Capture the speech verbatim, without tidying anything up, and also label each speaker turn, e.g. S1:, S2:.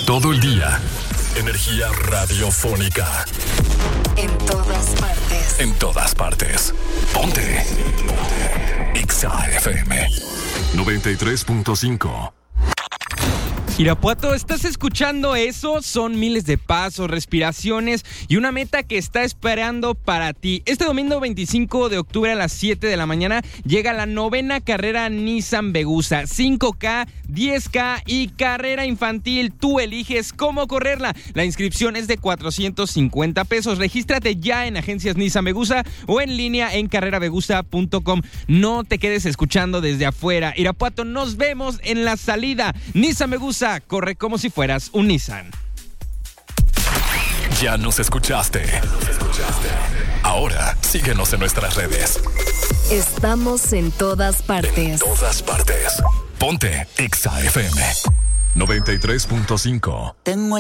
S1: Todo el día. Energía radiofónica.
S2: En todas partes.
S1: En todas partes. Ponte. Ponte. Exa F M noventa y tres punto cinco.
S3: Irapuato, ¿estás escuchando eso? Son miles de pasos, respiraciones y una meta que está esperando para ti. Este domingo veinticinco de octubre a las siete de la mañana llega la novena carrera Nissan Vegusa. cinco K, diez K y carrera infantil. Tú eliges cómo correrla. La inscripción es de cuatrocientos cincuenta pesos. Regístrate ya en agencias Nissan Vegusa o en línea en carrera vegusa punto com. No te quedes escuchando desde afuera. Irapuato, nos vemos en la salida. Nissan Vegusa. Corre como si fueras un Nissan.
S1: Ya nos escuchaste. Ahora síguenos en nuestras redes.
S2: Estamos en todas partes.
S1: En todas partes. Ponte Exa F M noventa y tres punto cinco.
S4: Tengo